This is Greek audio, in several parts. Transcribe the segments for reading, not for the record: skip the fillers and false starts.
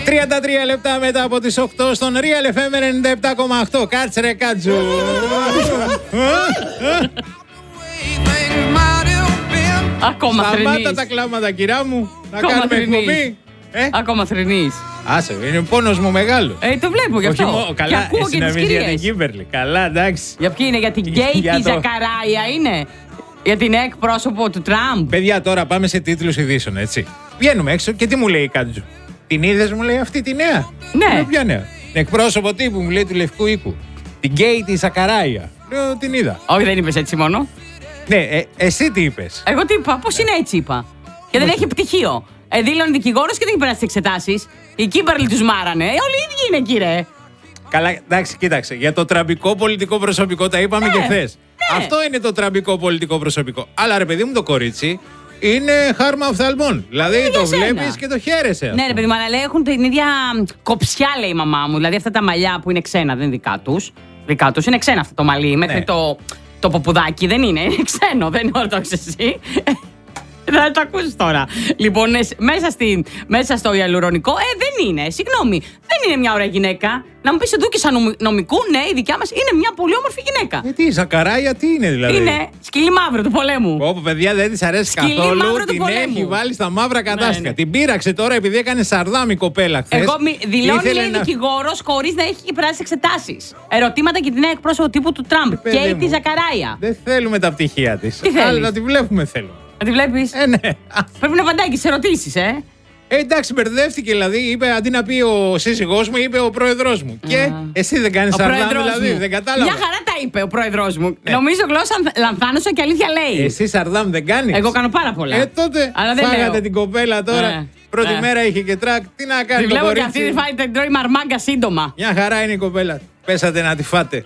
33 λεπτά μετά από τις 8 στον Real FM 97,8. Κάτσε ρε κάτσου. Ακόμα θρηνείς. Σταμάτα τα κλάματα, κυρά μου. Να κάνουμε εκπομπή. Ακόμα θρηνείς. Άσε, είναι πόνος μου μεγάλο. Το βλέπω γι' αυτό. Καλά, και ακούω και τις για την κυρίες. Κίμπερλι. Καλά, εντάξει. Για ποιοι είναι, για την Γκέι τη Ζακαράια είναι? Για την εκπρόσωπο του Τραμπ. Παιδιά, τώρα πάμε σε τίτλους ειδήσεων, έτσι. Βγαίνουμε έξω και τι μου λέει η Κάτζου? Την είδες, μου λέει, αυτή τη νέα? Ναι. Ποια νέα? Την εκπρόσωπο τύπου, μου λέει, του Λευκού Οίκου. Την Γκέι τη Ζακαράια. Λέω, την είδα. Όχι, δεν είπες έτσι μόνο. Ναι, εσύ τι είπες? Εγώ τι είπα, πώς είναι έτσι είπα. Και δεν έχει πτυχίο. Δήλωνε δικηγόρος και δεν έχει περάσει τις εξετάσεις. Οι Κίμπερλι τους μάρανε. Όλοι οι ίδιοι είναι, κύριε. Καλά, εντάξει, κοίταξε. Για το τραμπικό πολιτικό προσωπικό τα είπαμε και χθες. Ναι. Αυτό είναι το τραμπικό πολιτικό προσωπικό. Αλλά ρε παιδί μου, το κορίτσι είναι χάρμα οφθαλμών. Δηλαδή το βλέπεις και το χαίρεσαι. Ναι, ρε παιδί μου, αλλά λέει έχουν την ίδια κοψιά, λέει η μαμά μου. Δηλαδή αυτά τα μαλλιά που είναι ξένα, δεν είναι δικά τους. Δικά τους είναι ξένα αυτό το μαλλί. Μέχρι το ποπουδάκι δεν είναι. Είναι ξένο, δεν είναι όρθος εσύ. Θα το ακούσεις τώρα. Λοιπόν, μέσα στο ιαλουρονικό, δεν είναι. Συγγνώμη, δεν είναι μια ωραία γυναίκα. Να μου πεις εδώ και σαν νομικού, ναι, η δικιά μας είναι μια πολύ όμορφη γυναίκα. Τι, η Ζακαράια τι είναι δηλαδή? Είναι σκυλί μαύρο του πολέμου. Όπου παιδιά δεν της αρέσει καθόλου. Την έχει βάλει στα μαύρα κατάστοιχα. Ναι. Την πείραξε τώρα επειδή έκανε σαρδάμ η κοπέλα χθες. Εγώ δηλώνει, λέει, δικηγόρος χωρίς να έχει περάσει εξετάσεις. Ερωτήματα και την νέα εκπρόσωπο τύπου του Τραμπ. Και τη Ζακαράια. Δεν θέλουμε τα πτυχία της. Αλλά να τη βλέπουμε θέλω. Να τη βλέπεις? Ναι. Πρέπει να απαντάει και σε ερωτήσεις, εντάξει, μπερδεύτηκε δηλαδή. Είπε αντί να πει ο σύζυγός μου, είπε ο πρόεδρος μου. Και εσύ δεν κάνεις σαρδάμ, δηλαδή. Δεν κατάλαβα. Μια χαρά τα είπε ο πρόεδρος μου. Ναι. Νομίζω γλώσσα λανθάνωσα και αλήθεια λέει. Εσύ σαρδάμ δεν κάνεις? Εγώ κάνω πάρα πολλά. Τότε φάγατε την κοπέλα τώρα. Πρώτη μέρα είχε και τρακ. Τι να κάνει το κορίτσι? Βλέπω και αυτή την τρώει μαρμάγκα σύντομα. Μια χαρά είναι η κοπέλα. Πέσατε να τη φάτε.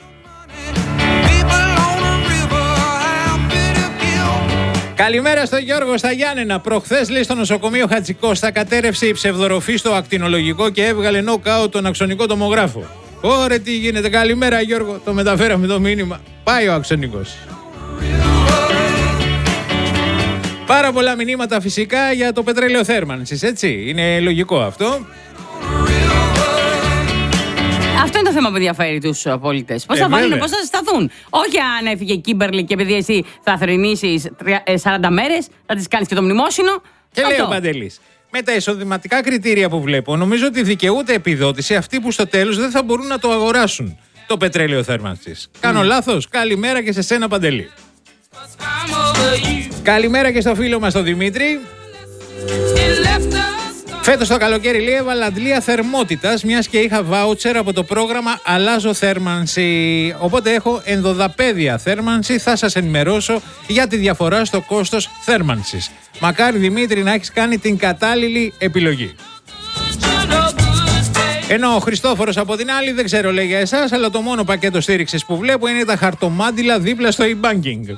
Καλημέρα στον Γιώργο στα Γιάννενα. Προχθές, λέει, στο νοσοκομείο Χατζικώστα κατέρευσε η ψευδοροφή στο ακτινολογικό και έβγαλε νοκάουτ τον αξονικό τομογράφο. Ωρε τι γίνεται. Καλημέρα Γιώργο. Το μεταφέραμε το μήνυμα. Πάει ο αξονικός. Πάρα πολλά μηνύματα φυσικά για το πετρέλαιο θέρμανσης, έτσι. Είναι λογικό αυτό. Αυτό είναι το θέμα που ενδιαφέρει τους πολίτες. Πώς θα βάλουν, πώς θα σταθούν. Όχι αν έφυγε η Κίμπερλι και επειδή εσύ θα θρηνήσεις 40 μέρες, θα τις κάνεις και το μνημόσυνο. Και λέει ο Παντελής, με τα εισοδηματικά κριτήρια που βλέπω, νομίζω ότι δικαιούται επιδότηση αυτοί που στο τέλος δεν θα μπορούν να το αγοράσουν το πετρέλαιο θέρμανσης. Κάνω λάθος? Καλημέρα και σε σένα, Παντελή. Καλημέρα και στο φίλο μας τον Δημήτρη. Φέτος το καλοκαίρι, λέει, έβαλα αντλία θερμότητας, μιας και είχα βάουτσερ από το πρόγραμμα Αλλάζω Θέρμανση. Οπότε έχω ενδοδαπέδια θέρμανση. Θα σας ενημερώσω για τη διαφορά στο κόστος θέρμανσης. Μακάρι, Δημήτρη, να έχεις κάνει την κατάλληλη επιλογή. Ενώ ο Χριστόφορος από την άλλη, δεν ξέρω, λέει, για εσάς, αλλά το μόνο πακέτο στήριξης που βλέπω είναι τα χαρτομάντιλα δίπλα στο e-banking.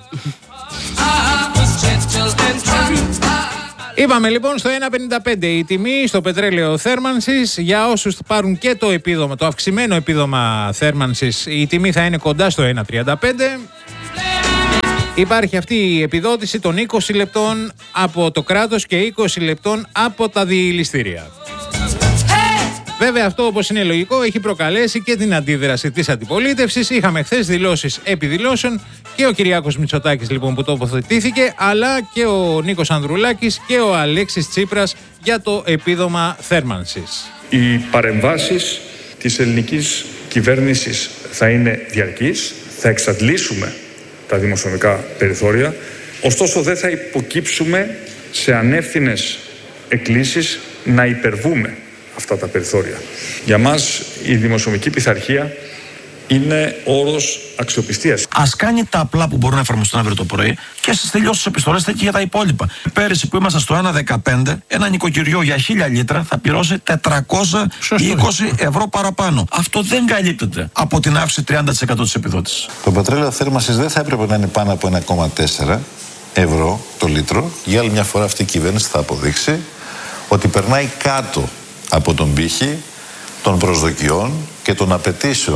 Είπαμε λοιπόν στο 1,55 η τιμή στο πετρέλαιο θέρμανσης. Για όσους πάρουν και το επίδομα, το αυξημένο επίδομα θέρμανσης, η τιμή θα είναι κοντά στο 1,35. Υπάρχει αυτή η επιδότηση των 20 λεπτών από το κράτος και 20 λεπτών από τα διηλιστήρια. Βέβαια, αυτό, όπως είναι λογικό, έχει προκαλέσει και την αντίδραση της αντιπολίτευσης. Είχαμε χθες δηλώσεις επί δηλώσεων και ο Κυριάκος Μητσοτάκης, λοιπόν, που τοποθετήθηκε, αλλά και ο Νίκος Ανδρουλάκης και ο Αλέξης Τσίπρας για το επίδομα θέρμανσης. Οι παρεμβάσεις της ελληνικής κυβέρνησης θα είναι διαρκείς, θα εξαντλήσουμε τα δημοσιονομικά περιθώρια, ωστόσο δεν θα υποκύψουμε σε ανεύθυνες εκκλήσεις να υπερβούμε αυτά τα περιθώρια. Για μας η δημοσιονομική πειθαρχία είναι όρος αξιοπιστίας. Ας κάνει τα απλά που μπορούν να εφαρμοστούν αύριο το πρωί και στις τελειώσεις επιστολές θα και για τα υπόλοιπα. Πέρυσι που ήμασταν στο 1,15, ένα νοικοκυριό για 1000 λίτρα θα πληρώσει 420 ευρώ παραπάνω. Αυτό δεν καλύπτεται από την αύξηση 30% της επιδότησης. Το πετρέλαιο θέρμανσης δεν θα έπρεπε να είναι πάνω από 1,4 ευρώ το λίτρο. Για άλλη μια φορά αυτή η κυβέρνηση θα αποδείξει ότι περνάει κάτω από τον πύχη των προσδοκιών και των απαιτήσεων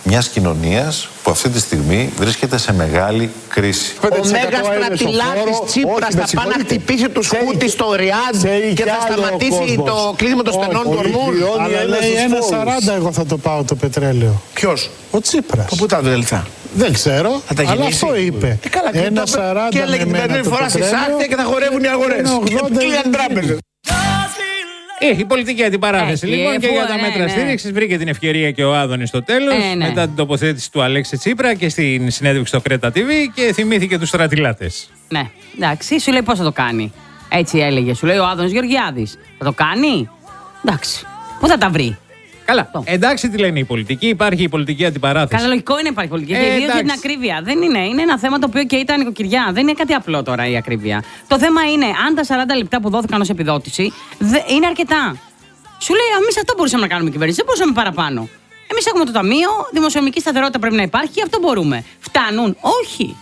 μιας κοινωνίας που αυτή τη στιγμή βρίσκεται σε μεγάλη κρίση. Ο Μέγας Στρατιλάτης Τσίπρας θα πάει να χτυπήσει τους Χούτις στο Ριάντ και θα σταματήσει το κλείσιμο των στενών του Ορμούζ. Αλλά λέει 1,40 εγώ θα το πάω το πετρέλαιο. Ποιος? Ο Τσίπρας. Πού τα δελτά? Δεν ξέρω, αλλά αυτό είπε. 1,40 και έλεγε την περνμένη φορά στη Σάρτια και θα χορεύουν οι αγορές. Και κλείναν τράπεζες. Η πολιτική αντιπαράθεση λοιπόν και για τα μέτρα στήριξης βρήκε την ευκαιρία και ο Άδωνης στο τέλος μετά την τοποθέτηση του Αλέξη Τσίπρα και στην συνέντευξη στο Κρέτα TV και θυμήθηκε τους στρατιλάτες. Ναι, εντάξει, σου λέει πώς θα το κάνει. Έτσι έλεγε, σου λέει ο Άδωνης Γεωργιάδης. Θα το κάνει, εντάξει, πού θα τα βρει. Καλά. Εντάξει, τι λένε οι πολιτικοί, υπάρχει η πολιτική αντιπαράθεση. Καλά, λογικό είναι υπάρχει πολιτική. Και ιδίως για την ακρίβεια. Δεν είναι. Είναι ένα θέμα το οποίο καίει τα νοικοκυριά. Δεν είναι κάτι απλό τώρα η ακρίβεια. Το θέμα είναι αν τα 40 λεπτά που δόθηκαν ως επιδότηση είναι αρκετά. Σου λέει, εμείς αυτό μπορούσαμε να κάνουμε κυβέρνηση. Δεν μπορούσαμε παραπάνω. Εμείς έχουμε το ταμείο, δημοσιονομική σταθερότητα πρέπει να υπάρχει, αυτό μπορούμε. Φτάνουν. Όχι.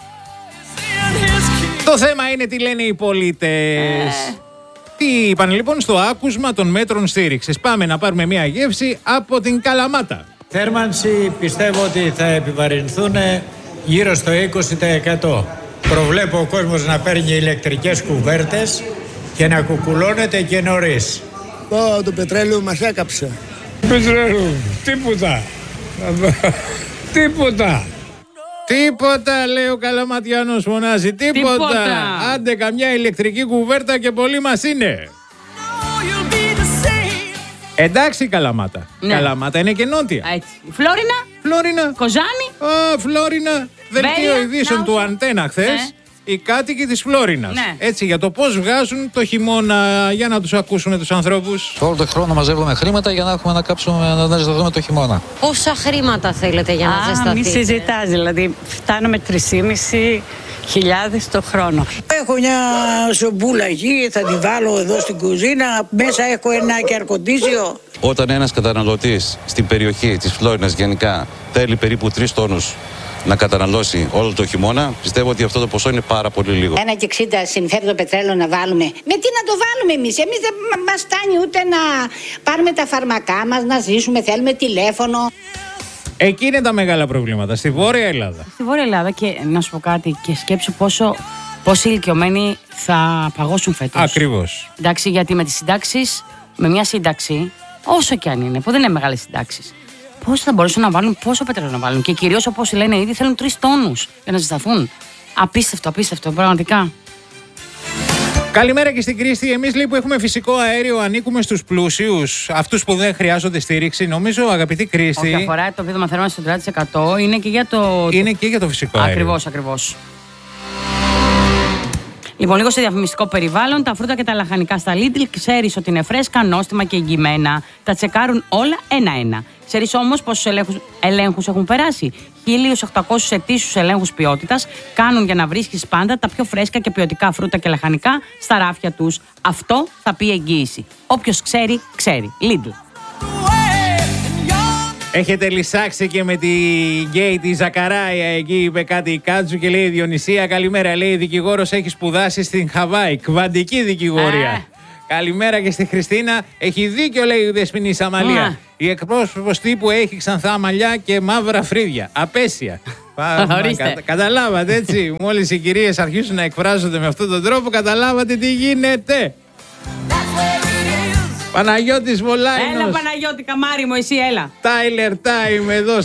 Το θέμα είναι τι λένε οι πολίτες. Τι είπαν λοιπόν στο άκουσμα των μέτρων στήριξης. Πάμε να πάρουμε μια γεύση από την Καλαμάτα. Θέρμανση πιστεύω ότι θα επιβαρυνθούν γύρω στο 20%. Προβλέπω ο κόσμος να παίρνει ηλεκτρικές κουβέρτες και να κουκουλώνεται και νωρίς. Το πετρέλαιο μας έκαψε. Πετρέλαιο, τίποτα. Τίποτα. Τίποτα, λέει ο Καλαματιάνος, φωνάζει. Τίποτα. Άντε καμιά ηλεκτρική κουβέρτα και πολύ μας είναι. Εντάξει Καλαμάτα. Ναι. Καλαμάτα είναι και νότια. Έτσι. Φλόρινα. Κοζάνη. Φλόρινα. Δελτίο ειδήσεων του Αντένα χθες. Ναι. Οι κάτοικοι της Φλόρινας. Ναι. Έτσι, για το πώς βγάζουν το χειμώνα, για να τους ακούσουμε τους ανθρώπους. Όλο τον χρόνο μαζεύουμε χρήματα για να έχουμε να κάψουμε, να ζεσταθούμε το χειμώνα. Πόσα χρήματα θέλετε για να ζεσταθείτε? Μη συζητάς, δηλαδή φτάνουμε 3.500 το χρόνο. Έχω μια σομπούλα εκεί, θα τη βάλω εδώ στην κουζίνα, μέσα έχω ένα κερκοντήσιο. Όταν ένας καταναλωτής στην περιοχή της Φλόρινας γενικά θέλει περίπου 3 τόνους να καταναλώσει όλο το χειμώνα, πιστεύω ότι αυτό το ποσό είναι πάρα πολύ λίγο. 1,60 συμφέρει το πετρέλαιο να βάλουμε. Με τι να το βάλουμε εμείς? Εμείς δεν μας φτάνει ούτε να πάρουμε τα φαρμακά μας, να ζήσουμε, θέλουμε τηλέφωνο. Εκεί είναι τα μεγάλα προβλήματα, στη Βόρεια Ελλάδα. Στη Βόρεια Ελλάδα και να σου πω κάτι και σκέψου πόσοι ηλικιωμένοι θα παγώσουν φέτος. Ακριβώς. Εντάξει, γιατί με τις συντάξεις, με μια σύνταξη, όσο και αν είναι, που δεν είναι μεγάλες συντάξεις, πώς θα μπορούσαν να βάλουν, πόσο πετρέλαιο να βάλουν. Και κυρίως όπως λένε ήδη θέλουν 3 τόνους για να ζεσταθούν. Απίστευτο, πραγματικά. Καλημέρα και στην Κρίστη. Εμείς λέει που έχουμε φυσικό αέριο ανήκουμε στους πλούσιους, αυτούς που δεν χρειάζονται στήριξη. Νομίζω, αγαπητή Κρίστη. Όχι, αφορά το επίδομα θέρμανσης στο 30%, είναι και για το. Είναι και για το φυσικό αέριο. Ακριβώς. Λοιπόν, λίγο σε διαφημιστικό περιβάλλον, τα φρούτα και τα λαχανικά στα Lidl ξέρεις ότι είναι φρέσκα, νόστιμα και εγγυημένα. Τα τσεκάρουν όλα ένα-ένα. Ξέρεις όμως πόσους ελέγχους έχουν περάσει? 1.800 ετήσιους ελέγχους ποιότητας κάνουν για να βρίσκεις πάντα τα πιο φρέσκα και ποιοτικά φρούτα και λαχανικά στα ράφια τους. Αυτό θα πει εγγύηση. Όποιος ξέρει, ξέρει. Lidl. Έχετε λυσάξει και με τη γκέι τη Ζακαράια. Εκεί είπε κάτι η Κάτζου και λέει: Διονυσία, καλημέρα. Λέει: δικηγόρος έχει σπουδάσει στην Χαβάη. Κβαντική δικηγόρια. Καλημέρα και στη Χριστίνα. Έχει δίκιο, λέει η Δεσποινή Αμαλία. Η εκπρόσωπος τύπου έχει ξανθά μαλλιά και μαύρα φρύδια. Απέσια. Καταλάβατε έτσι. Μόλις οι κυρίες αρχίσουν να εκφράζονται με αυτόν τον τρόπο, καταλάβατε τι γίνεται. Παναγιώτης Βολάινος. Έλα Παναγιώτη, καμάρι μου, εσύ έλα. Tyler Time εδώ